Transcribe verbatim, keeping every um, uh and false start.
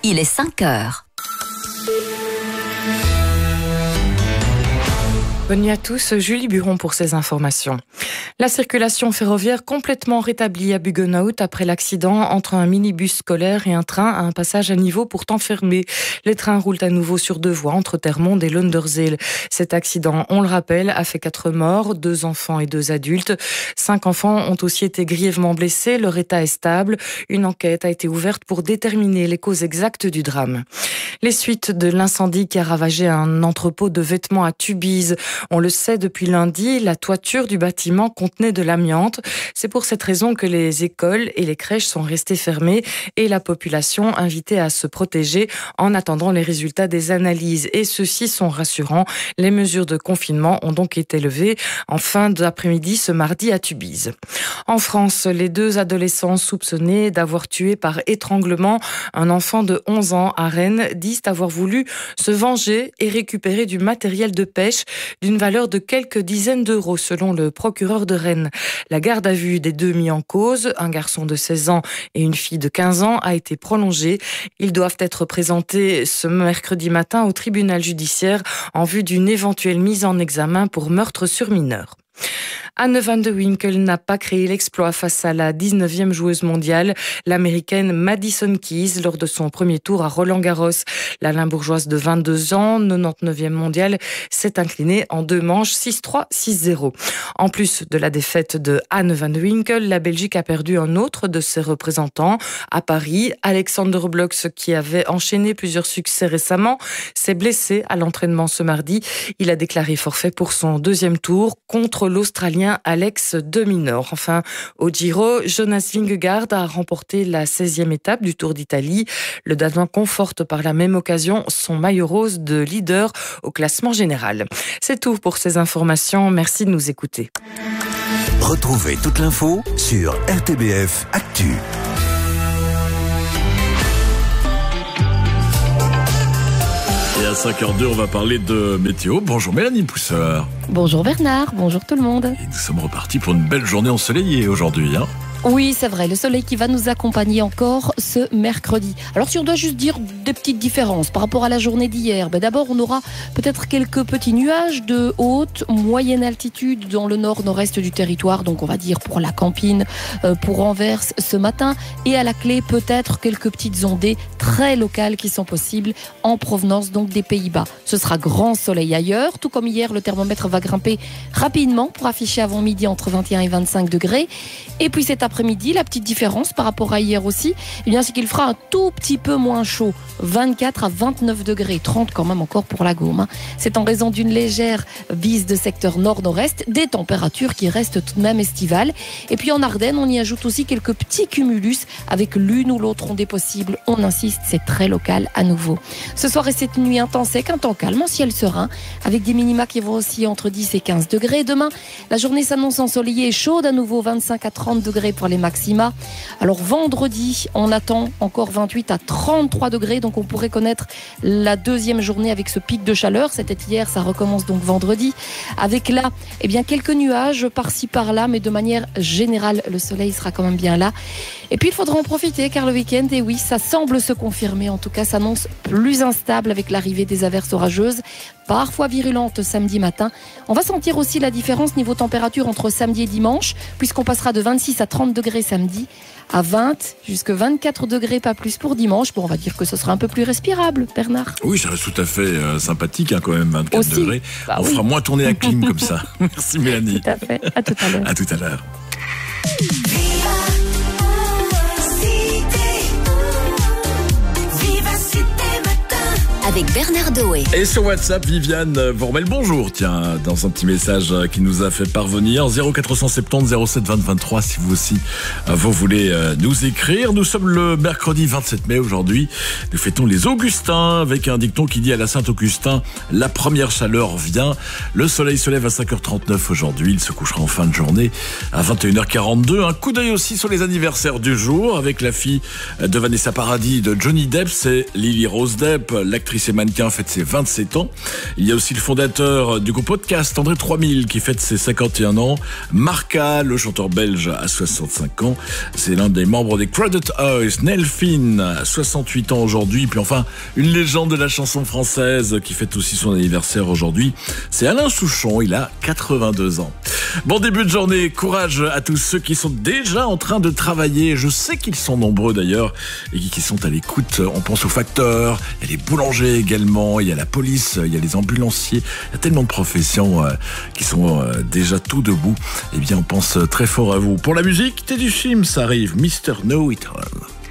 il est cinq heures. Bonne nuit à tous, Julie Buron pour ces informations. La circulation ferroviaire complètement rétablie à Buggenhout après l'accident entre un minibus scolaire et un train à un passage à niveau pourtant fermé. Les trains roulent à nouveau sur deux voies entre Termonde et Lunderzeel. Cet accident, on le rappelle, a fait quatre morts, deux enfants et deux adultes. Cinq enfants ont aussi été grièvement blessés, leur état est stable. Une enquête a été ouverte pour déterminer les causes exactes du drame. Les suites de l'incendie qui a ravagé un entrepôt de vêtements à Tubize. On le sait depuis lundi, la toiture du bâtiment contenait de l'amiante. C'est pour cette raison que les écoles et les crèches sont restées fermées et la population invitée à se protéger en attendant les résultats des analyses. Et ceux-ci sont rassurants. Les mesures de confinement ont donc été levées en fin d'après-midi ce mardi à Tubize. En France, les deux adolescents soupçonnés d'avoir tué par étranglement un enfant de onze ans à Rennes disent avoir voulu se venger et récupérer du matériel de pêche d'une valeur de quelques dizaines d'euros selon le procureur de Rennes. La garde à vue des deux mis en cause, un garçon de seize ans et une fille de quinze ans, a été prolongée. Ils doivent être présentés ce mercredi matin au tribunal judiciaire en vue d'une éventuelle mise en examen pour meurtre sur mineur. Anne van de Winkel n'a pas créé l'exploit face à la dix-neuvième joueuse mondiale, l'américaine Madison Keys, lors de son premier tour à Roland-Garros. La Limbourgeoise de vingt-deux ans, quatre-vingt-dix-neuvième mondiale, s'est inclinée en deux manches six trois, six zéro. En plus de la défaite de Anne van de Winkel, la Belgique a perdu un autre de ses représentants. À Paris, Alexander Blocks, qui avait enchaîné plusieurs succès récemment, s'est blessé à l'entraînement ce mardi. Il a déclaré forfait pour son deuxième tour contre l'Australien Alex de Minaur. Enfin, au Giro, Jonas Vingegaard a remporté la seizième étape du Tour d'Italie. Le Danois conforte par la même occasion son maillot rose de leader au classement général. C'est tout pour ces informations. Merci de nous écouter. Retrouvez toute l'info sur R T B F Actu. Et à cinq heures deux, on va parler de météo. Bonjour Mélanie Pousseur. Bonjour Bernard, bonjour tout le monde. Et nous sommes repartis pour une belle journée ensoleillée aujourd'hui, hein. Oui, c'est vrai, le soleil qui va nous accompagner encore ce mercredi. Alors si on doit juste dire des petites différences par rapport à la journée d'hier, ben d'abord on aura peut-être quelques petits nuages de haute, moyenne altitude dans le nord-nord-est du territoire, donc on va dire pour la Campine, euh, pour Anvers ce matin, et à la clé peut-être quelques petites ondées très locales qui sont possibles en provenance donc des Pays-Bas. Ce sera grand soleil ailleurs, tout comme hier le thermomètre va grimper rapidement pour afficher avant midi entre vingt et un et vingt-cinq degrés, et puis cet après-midi, la petite différence par rapport à hier aussi, eh bien, c'est qu'il fera un tout petit peu moins chaud, vingt-quatre à vingt-neuf degrés, trente quand même encore pour la Gaume. C'est en raison d'une légère bise de secteur nord-nord-est, des températures qui restent tout de même estivales. Et puis en Ardennes, on y ajoute aussi quelques petits cumulus avec l'une ou l'autre ondée possible. On insiste, c'est très local à nouveau. Ce soir et cette nuit, un temps sec, un temps calme, en ciel serein, avec des minima qui vont aussi entre dix et quinze degrés. Demain, la journée s'annonce ensoleillée et chaude, à nouveau vingt-cinq à trente degrés pour les maxima. Alors vendredi, on attend encore vingt-huit à trente-trois degrés, donc on pourrait connaître la deuxième journée avec ce pic de chaleur. C'était hier, ça recommence donc vendredi, avec là, eh bien quelques nuages par-ci par-là, mais de manière générale, le soleil sera quand même bien là. Et puis il faudra en profiter car le week-end, et oui, ça semble se confirmer, en tout cas s'annonce plus instable avec l'arrivée des averses orageuses, parfois virulentes samedi matin. On va sentir aussi la différence niveau température entre samedi et dimanche, puisqu'on passera de vingt-six à trente degrés samedi, à vingt jusqu'à vingt-quatre degrés, pas plus pour dimanche. Bon, on va dire que ce sera un peu plus respirable, Bernard. Oui, ça reste tout à fait euh, sympathique, hein, quand même, vingt-quatre aussi, degrés. bah on oui. fera moins tourner la clim comme ça. Merci Mélanie. Tout à fait, à tout à l'heure. À tout à l'heure. Avec Bernard Doé. Et sur WhatsApp, Viviane vous remet le bonjour, tiens, dans un petit message qui nous a fait parvenir. zéro quatre cent soixante-dix zéro sept vingt vingt-trois si vous aussi vous voulez nous écrire. Nous sommes le mercredi vingt-sept mai aujourd'hui. Nous fêtons les Augustins avec un dicton qui dit à la Saint-Augustin, la première chaleur vient. Le soleil se lève à cinq heures trente-neuf aujourd'hui. Il se couchera en fin de journée à vingt et une heures quarante-deux. Un coup d'œil aussi sur les anniversaires du jour avec la fille de Vanessa Paradis, de Johnny Depp, c'est Lily Rose Depp, l'actrice et mannequin, fête ses vingt-sept ans. Il y a aussi le fondateur du groupe Podcast, André trois mille, qui fête ses cinquante et un ans. Marca, le chanteur belge, à soixante-cinq ans. C'est l'un des membres des Crowded House. Nelfin, à soixante-huit ans aujourd'hui. Puis enfin, une légende de la chanson française qui fête aussi son anniversaire aujourd'hui. C'est Alain Souchon, il a quatre-vingt-deux ans. Bon début de journée, courage à tous ceux qui sont déjà en train de travailler. Je sais qu'ils sont nombreux d'ailleurs et qui sont à l'écoute. On pense aux facteurs, il y a les boulangers également, il y a la police, il y a les ambulanciers. Il y a tellement de professions euh, qui sont euh, déjà tout debout. Eh bien, on pense très fort à vous. Pour la musique, Teddy Swims arrive, mister Know It All.